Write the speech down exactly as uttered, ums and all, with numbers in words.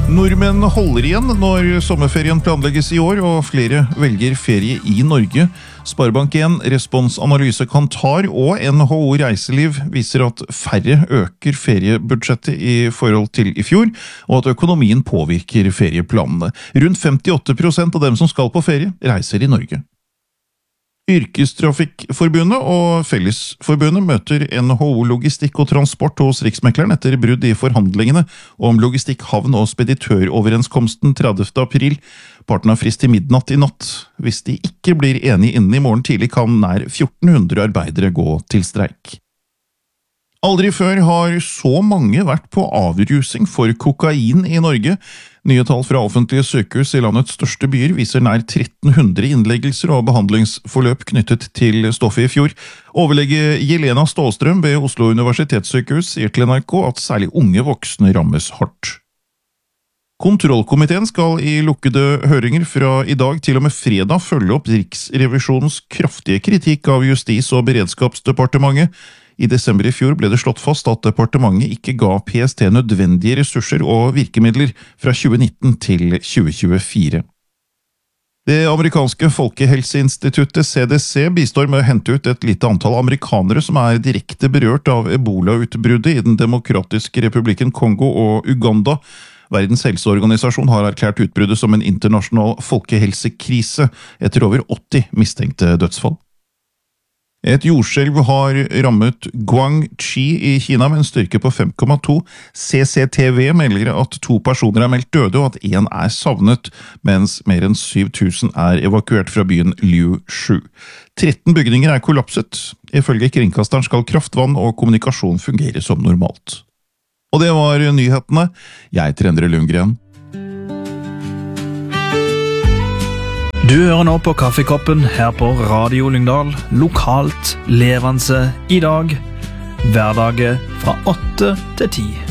Nordmenn holder igjen når sommerferien planlegges i år, og flere velger ferie i Norge. Sparebank en, Responsanalyse Kantar og N H O Reiseliv viser at færre øker feriebudsjettet i forhold til i fjor, og at økonomien påvirker ferieplanene. Rundt femtiåtte prosent av dem som skal på ferie reiser i Norge. Yrkestrafikkforbundet og Fellesforbundet møter N H O Logistikk og Transport hos Riksmekleren etter brudd i forhandlingene om logistikk, havn og speditøroverenskomsten tredivte april. Partene har frist til midnatt i natt. Hvis de ikke blir enige innen i morgen tidlig, kan nær fjorten hundre arbeidere gå til streik. Aldri før har så mange vært på avrusing for kokain i Norge. Nye tall fra offentlige sykehus i landets største byer viser nær tretten hundre innleggelser og behandlingsforløp knyttet til stoffet i fjor. Overlege Jelena Stålstrøm ved Oslo Universitetssykehus sier til N R K at særlig unge voksne rammes hardt. Kontrollkomiteen skal i lukkede høringer fra i dag til og med fredag følge opp Riksrevisjonens kraftige kritikk av Justis- og beredskapsdepartementet. I desember i fjor ble det slått fast at departementet ikke ga P S T nødvendige ressurser og virkemidler fra tjue nitten til tjue tjuefire. Det amerikanske folkehelseinstituttet C D C bistår med å hente ut et lite antall amerikanere som er direkte berørt av Ebola-utbruddet i den demokratiske republikken Kongo og Uganda. Verdens helseorganisasjon har erklært utbruddet som en internasjonal folkehelsekrise etter over åtti mistenkte dødsfall. Et jordskjelv har rammet Guangxi i Kina med en styrke på fem komma to. C C T V melder at to personer er meldt døde og at en er savnet, mens mer enn syv tusen er evakuert fra byen Liu-shu. tretten bygninger er kollapset. Ifølge kringkasteren skal kraft, vann og kommunikasjon fungere som normalt. Og det var nyhetene. Jeg heter Endre Lundgren. Du hører nå på Kaffekoppen her på Radio Lyngdal, lokalt levende i dag, hverdager fra åtte til ti.